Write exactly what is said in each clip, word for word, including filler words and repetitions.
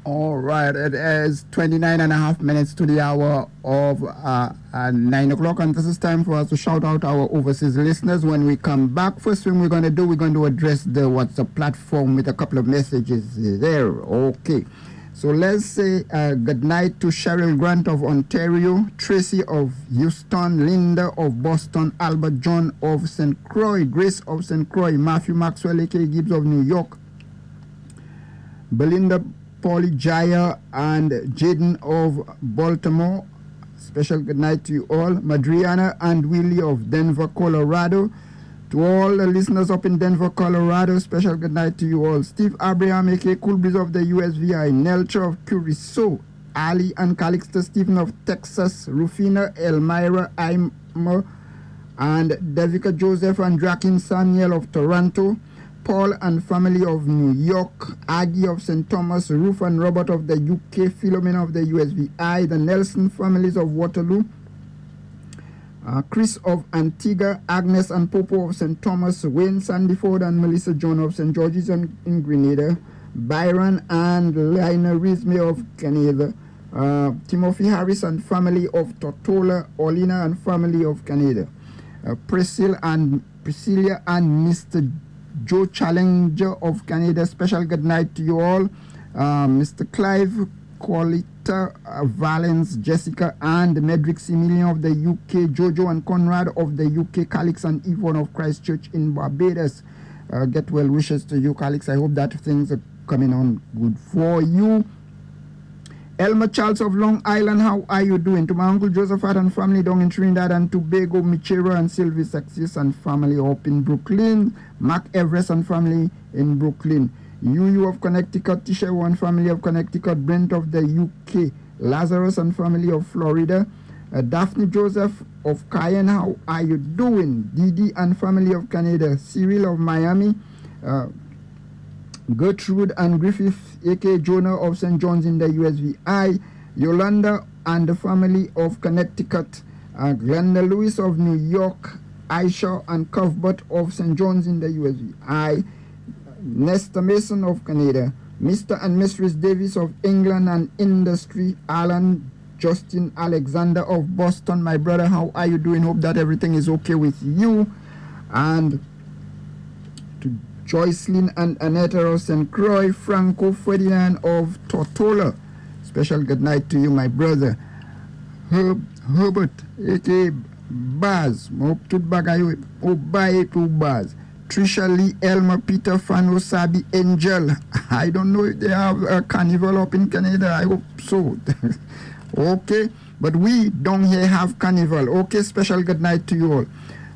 All right, it is twenty-nine and a half minutes to the hour of uh, uh, nine o'clock, and this is time for us to shout out our overseas listeners. When we come back, first thing we're going to do, we're going to address the WhatsApp platform with a couple of messages there. Okay, so let's say uh, good night to Cheryl Grant of Ontario, Tracy of Houston, Linda of Boston, Albert John of Saint Croix, Grace of Saint Croix, Matthew Maxwell, A K Gibbs of New York, Belinda Polly Jaya and Jaden of Baltimore. Special good night to you all. Madriana and Willie of Denver, Colorado. To all the listeners up in Denver, Colorado, special good night to you all. Steve Abraham, A K Cool Breeze of the U S V I. Nelcher of Curacao. Ali and Calixto Stephen of Texas. Rufina, Elmira, Aimer, and Devika Joseph and Drakin Samuel of Toronto. Paul and family of New York, Aggie of Saint Thomas, Ruth and Robert of the U K, Philomena of the U S V I, the Nelson families of Waterloo, uh, Chris of Antigua, Agnes and Popo of Saint Thomas, Wayne Sandyford and Melissa John of Saint George's in, in Grenada, Byron and Lina Rizme of Canada, uh, Timothy Harris and family of Tortola, Olina and family of Canada, uh, Priscilla and Priscilla and Mister Joe Challenger of Canada, special good night to you all. Uh, Mister Clive Colita, uh, Valence, Jessica and Medrick Similian of the U K, Jojo and Conrad of the U K, Calix and Yvonne of Christchurch in Barbados. Uh, get well wishes to you, Calix. I hope that things are coming on good for you. Elmer Charles of Long Island, how are you doing? To my uncle Josephat and family down in Trinidad and Tobago, Michero and Sylvie Saxius and family up in Brooklyn, Mark Everest and family in Brooklyn, Yu of Connecticut, Tisha and family of Connecticut, Brent of the U K, Lazarus and family of Florida, uh, Daphne Joseph of Cayenne, how are you doing? Didi and family of Canada, Cyril of Miami, uh, Gertrude and Griffith, A K Jonah of Saint John's in the U S V I, Yolanda and the family of Connecticut, uh, Glenda Lewis of New York, Aisha and Cuthbert of Saint John's in the U S V I, Nesta Mason of Canada, Mister and Mistress Davis of England and Industry, Alan Justin Alexander of Boston, my brother, how are you doing? Hope that everything is okay with you. And to Joycelyn and Aneta of Saint Croix, Franco Ferdinand of Tortola, special good night to you, my brother. Herb, Herbert, A K Baz, Moptut Bagayo, Obaye to Baz, Trisha Lee, Elmer, Peter, Fano, Sabi, Angel. I don't know if they have a carnival up in Canada. I hope so. Okay, but we down here have carnival. Okay, special good night to you all.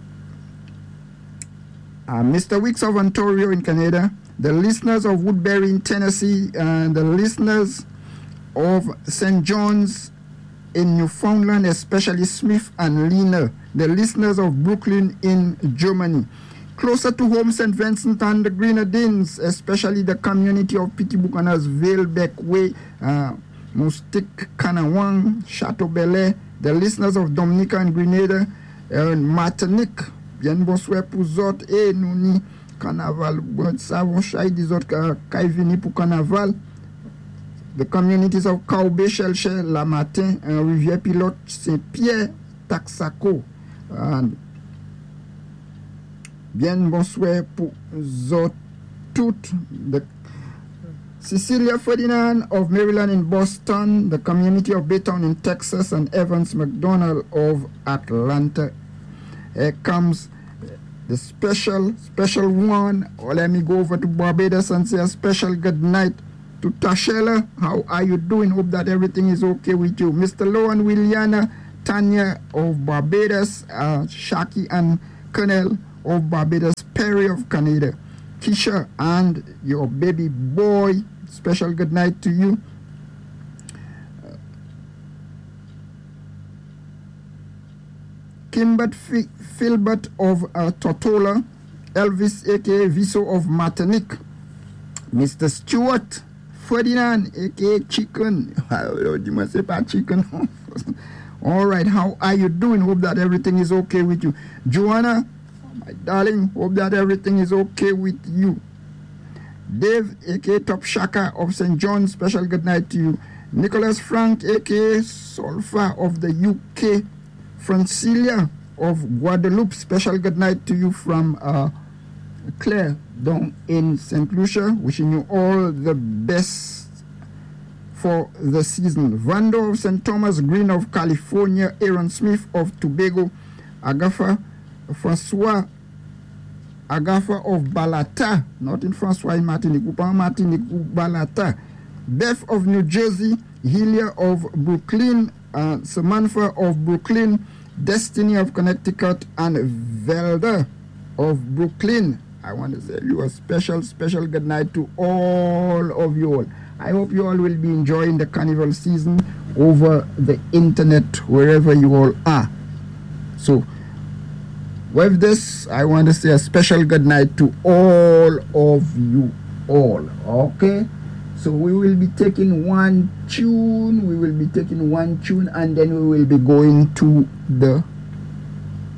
Uh, Mister Wicks of Ontario in Canada, the listeners of Woodbury in Tennessee, and the listeners of Saint John's in Newfoundland, especially Smith and Lena, the listeners of Brooklyn in Germany. Closer to home, Saint Vincent and the Grenadines, especially the community of Pitibucanas, Valebec Way, uh, Moustik, Kanawang, Chateau Bel, the listeners of Dominica and Grenada, and Martinique. Bien bonsoir pour zot et nous ni carnaval bon savon chay des autres kay vini pour carnaval. The communities of Kaoubé, Chelche, La Matin, and Rivière Pilote, Saint-Pierre, Taxaco. And bien bonsoir pour zot toutes. The Cecilia Ferdinand of Maryland in Boston, the community of Baytown in Texas, and Evans McDonald of Atlanta. Here comes the special, special one. Oh, let me go over to Barbados and say a special good night to Tashela. How are you doing? Hope that everything is okay with you. Mister Low and Williana, Tanya of Barbados, uh, Shaki and Colonel of Barbados, Perry of Canada, Kisha and your baby boy. Special good night to you. Kimbert F- Filbert of uh, Tortola, Elvis aka Viso of Martinique, Mister Stewart Ferdinand aka Chicken. You must say pas chicken. All right, how are you doing? Hope that everything is okay with you. Joanna, my darling, hope that everything is okay with you. Dave, aka Top Shaka of Saint John's, special good night to you. Nicholas Frank, aka Solfa of the U K. Francilia of Guadeloupe, special good night to you from uh, Claire down in Saint Lucia. Wishing you all the best for the season. Vando of Saint Thomas, Green of California, Aaron Smith of Tobago, Agafa, Francois Agafa of Balata, not in Francois in Martinique, Martinique, Balata, Beth of New Jersey, Helia of Brooklyn, uh, Samantha of Brooklyn, Destiny of Connecticut, and Velda of Brooklyn. I want to say you a special, special good night to all of you all. I hope you all will be enjoying the carnival season over the internet, wherever you all are. So, with this, I want to say a special good night to all of you all. Okay? So we will be taking one tune, we will be taking one tune, and then we will be going to the